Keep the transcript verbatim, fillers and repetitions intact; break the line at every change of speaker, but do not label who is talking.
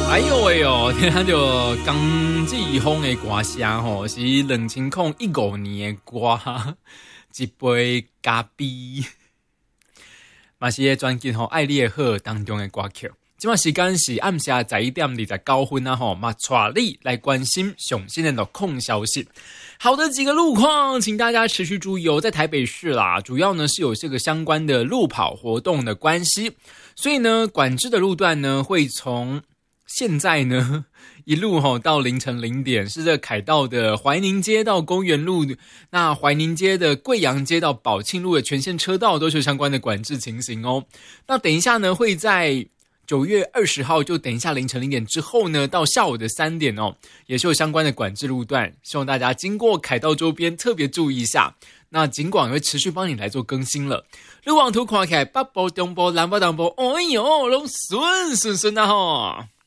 哎呦喂哟，听下就江志峰的歌声吼，是两千零一五年的歌，一杯咖啡，嘛是个专辑吼《爱你的好》当中的歌曲。今晚时间是暗下十一点二十九分啊吼，嘛带你来关心上新的路况消息。好的几个路况，请大家持续注意哦。在台北市啦，主要呢是有这个相关的路跑活动的关系，所以呢管制的路段呢会从现在呢一路吼到凌晨零点，是这凯道的怀宁街到公园路，那怀宁街的贵阳街到宝庆路的全线车道都是相关的管制情形哦。那等一下呢会在九月二十号，就等一下凌晨零点之后呢，到下午的三点哦，也是有相关的管制路段，希望大家经过凯道周边特别注意一下。那尽管也会持续帮你来做更新了。路网图看起来北部、中部、南部、东部，哎呦，拢顺顺顺啊吼！